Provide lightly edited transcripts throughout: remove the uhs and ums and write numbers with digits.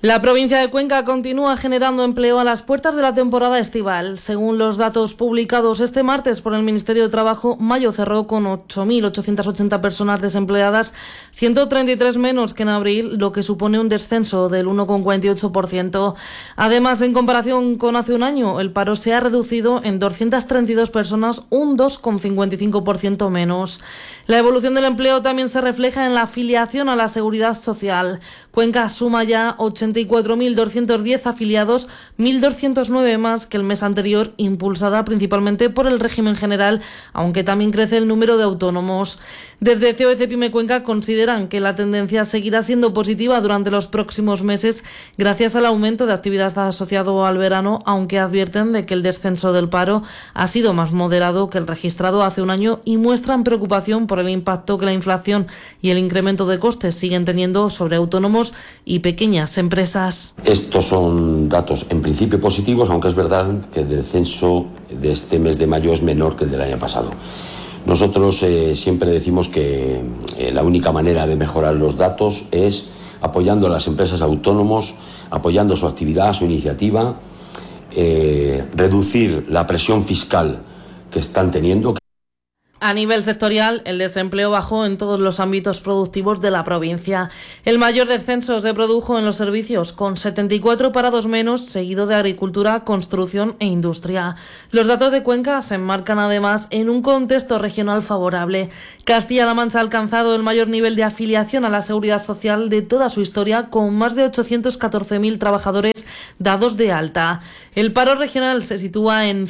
La provincia de Cuenca continúa generando empleo a las puertas de la temporada estival. Según los datos publicados este martes por el Ministerio de Trabajo, mayo cerró con 8.880 personas desempleadas, 133 menos que en abril, lo que supone un descenso del 1,48%. Además, en comparación con hace un año, el paro se ha reducido en 232 personas, un 2,55% menos. La evolución del empleo también se refleja en la afiliación a la Seguridad Social. Cuenca suma ya 84.210 afiliados, 1.209 más que el mes anterior, impulsada principalmente por el régimen general, aunque también crece el número de autónomos. Desde COEC Pyme Cuenca consideran que la tendencia seguirá siendo positiva durante los próximos meses gracias al aumento de actividad asociado al verano, aunque advierten de que el descenso del paro ha sido más moderado que el registrado hace un año y muestran preocupación por el impacto que la inflación y el incremento de costes siguen teniendo sobre autónomos y pequeñas empresas. Estos son datos en principio positivos, aunque es verdad que el descenso de este mes de mayo es menor que el del año pasado. Nosotros siempre decimos que la única manera de mejorar los datos es apoyando a las empresas autónomos, apoyando su actividad, su iniciativa, reducir la presión fiscal que están teniendo. A nivel sectorial, el desempleo bajó en todos los ámbitos productivos de la provincia. El mayor descenso se produjo en los servicios, con 74 parados menos, seguido de agricultura, construcción e industria. Los datos de Cuenca se enmarcan además en un contexto regional favorable. Castilla-La Mancha ha alcanzado el mayor nivel de afiliación a la Seguridad Social de toda su historia, con más de 814.000 trabajadores dados de alta. El paro regional se sitúa en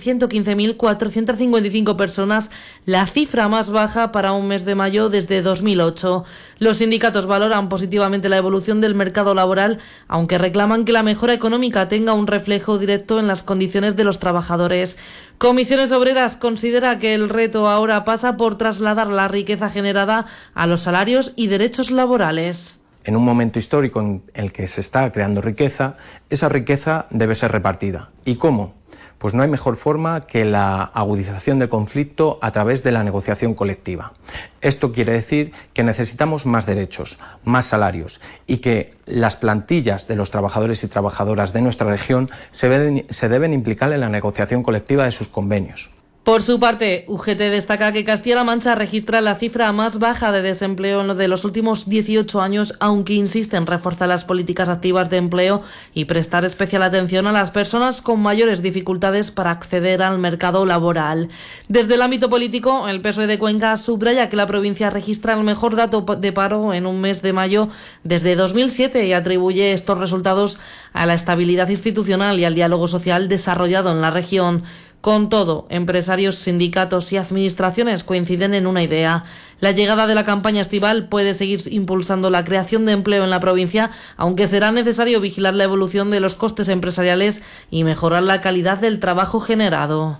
115.455 personas, la cifra más baja para un mes de mayo desde 2008. Los sindicatos valoran positivamente la evolución del mercado laboral, aunque reclaman que la mejora económica tenga un reflejo directo en las condiciones de los trabajadores. Comisiones Obreras considera que el reto ahora pasa por trasladar la riqueza generada a los salarios y derechos laborales. En un momento histórico en el que se está creando riqueza, esa riqueza debe ser repartida. ¿Y cómo? Pues no hay mejor forma que la agudización del conflicto a través de la negociación colectiva. Esto quiere decir que necesitamos más derechos, más salarios y que las plantillas de los trabajadores y trabajadoras de nuestra región se deben implicar en la negociación colectiva de sus convenios. Por su parte, UGT destaca que Castilla-La Mancha registra la cifra más baja de desempleo de los últimos 18 años, aunque insiste en reforzar las políticas activas de empleo y prestar especial atención a las personas con mayores dificultades para acceder al mercado laboral. Desde el ámbito político, el PSOE de Cuenca subraya que la provincia registra el mejor dato de paro en un mes de mayo desde 2007 y atribuye estos resultados a la estabilidad institucional y al diálogo social desarrollado en la región. Con todo, empresarios, sindicatos y administraciones coinciden en una idea. La llegada de la campaña estival puede seguir impulsando la creación de empleo en la provincia, aunque será necesario vigilar la evolución de los costes empresariales y mejorar la calidad del trabajo generado.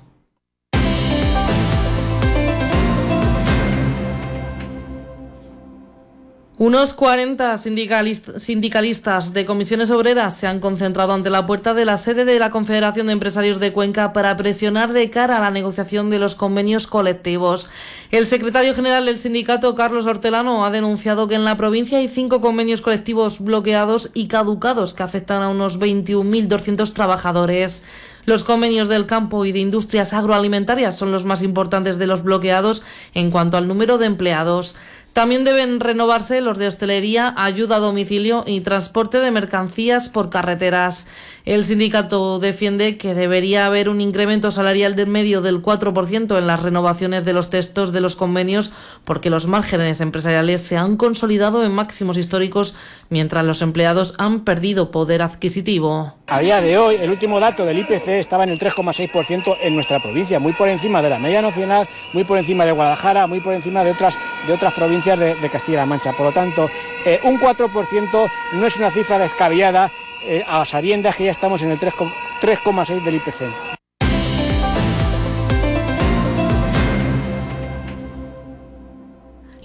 Unos 40 sindicalistas de comisiones obreras se han concentrado ante la puerta de la sede de la Confederación de Empresarios de Cuenca para presionar de cara a la negociación de los convenios colectivos. El secretario general del sindicato, Carlos Hortelano, ha denunciado que en la provincia hay 5 convenios colectivos bloqueados y caducados que afectan a unos 21.200 trabajadores. Los convenios del campo y de industrias agroalimentarias son los más importantes de los bloqueados en cuanto al número de empleados. También deben renovarse los de hostelería, ayuda a domicilio y transporte de mercancías por carreteras. El sindicato defiende que debería haber un incremento salarial de medio del 4% en las renovaciones de los textos de los convenios, porque los márgenes empresariales se han consolidado en máximos históricos, mientras los empleados han perdido poder adquisitivo. A día de hoy, el último dato del IPC estaba en el 3,6% en nuestra provincia, muy por encima de la media nacional, muy por encima de Guadalajara, muy por encima de otras provincias de Castilla-La Mancha. Por lo tanto, un 4% no es una cifra descabellada, a sabiendas que ya estamos en el 3,6% del IPC.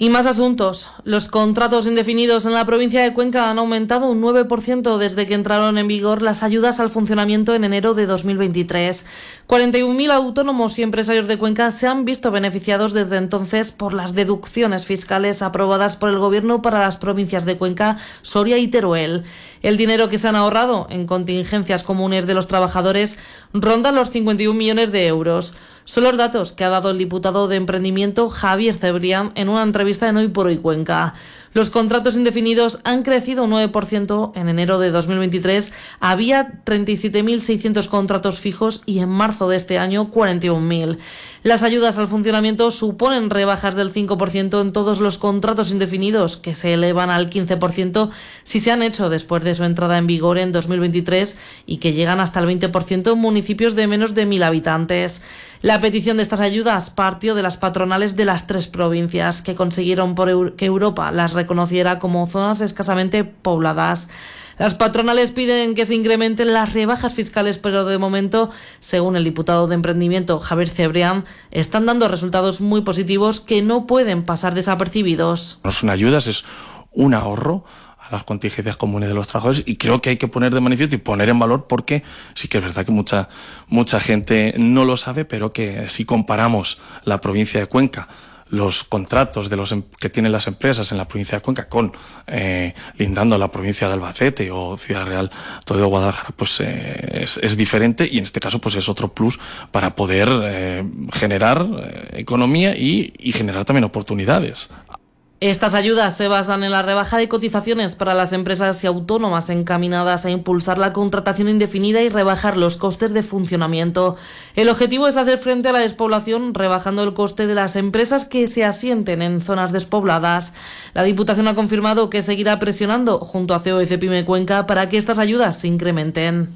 Y más asuntos. Los contratos indefinidos en la provincia de Cuenca han aumentado un 9% desde que entraron en vigor las ayudas al funcionamiento en enero de 2023. 41.000 autónomos y empresarios de Cuenca se han visto beneficiados desde entonces por las deducciones fiscales aprobadas por el Gobierno para las provincias de Cuenca, Soria y Teruel. El dinero que se han ahorrado en contingencias comunes de los trabajadores ronda los 51 millones de euros. Son los datos que ha dado el diputado de Emprendimiento Javier Cebrián en una entrevista en Hoy por Hoy Cuenca. Los contratos indefinidos han crecido un 9% en enero de 2023. Había 37.600 contratos fijos y en marzo de este año 41.000. Las ayudas al funcionamiento suponen rebajas del 5% en todos los contratos indefinidos, que se elevan al 15% si se han hecho después de su entrada en vigor en 2023 y que llegan hasta el 20% en municipios de menos de 1.000 habitantes. La petición de estas ayudas partió de las patronales de las 3 provincias, que consiguieron que Europa las reconociera como zonas escasamente pobladas. Las patronales piden que se incrementen las rebajas fiscales, pero de momento, según el diputado de Emprendimiento Javier Cebrián, están dando resultados muy positivos que no pueden pasar desapercibidos. No son ayudas, es un ahorro a las contingencias comunes de los trabajadores, y creo que hay que poner de manifiesto y poner en valor, porque sí que es verdad que mucha gente no lo sabe, pero que si comparamos la provincia de Cuenca, los contratos que tienen las empresas en la provincia de Cuenca lindando a la provincia de Albacete o Ciudad Real, Toledo, Guadalajara, pues es diferente, y en este caso pues es otro plus para poder generar economía y generar también oportunidades. Estas ayudas se basan en la rebaja de cotizaciones para las empresas y autónomas encaminadas a impulsar la contratación indefinida y rebajar los costes de funcionamiento. El objetivo es hacer frente a la despoblación, rebajando el coste de las empresas que se asienten en zonas despobladas. La Diputación ha confirmado que seguirá presionando junto a CEO y Cepime Cuenca para que estas ayudas se incrementen.